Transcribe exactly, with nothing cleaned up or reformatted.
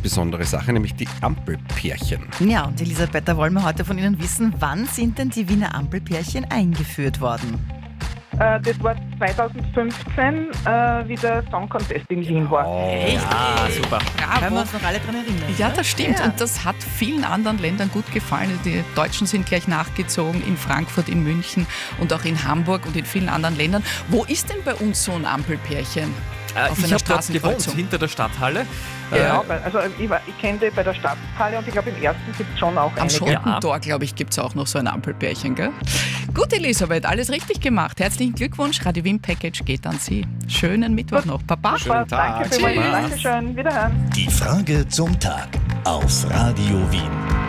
besondere Sache, nämlich die Ampelpärchen. Ja, und Elisabeth, da wollen wir heute von Ihnen wissen, wann sind denn die Wiener Ampelpärchen eingeführt worden? Äh, das war zweitausendfünfzehn, äh, wie der Song Contest in Wien war. Echt? Ah, super. Können wir Bravo. uns noch alle dran erinnern? Ja, ne? das stimmt. Ja. Und das hat vielen anderen Ländern gut gefallen. Die Deutschen sind gleich nachgezogen, in Frankfurt, in München und auch in Hamburg und in vielen anderen Ländern. Wo ist denn bei uns so ein Ampelpärchen? Äh, Auf ich einer habe dort gewohnt, Straßenkreuzung. hinter der Stadthalle. Ja, Äh, weil- also ich, war- ich kenne die bei der Stadthalle und ich glaube im ersten gibt es schon auch Am einige. Schottentor, glaube ich, gibt es auch noch so ein Ampelpärchen, gell? Gut, Elisabeth, alles richtig gemacht. Herzlichen Glückwunsch. Radio Wien Package geht an Sie. Schönen Mittwoch noch. Baba. Super, Schönen Tag. danke vielmals. Tschüss. Dankeschön. Wiederhören. Die Frage zum Tag auf Radio Wien.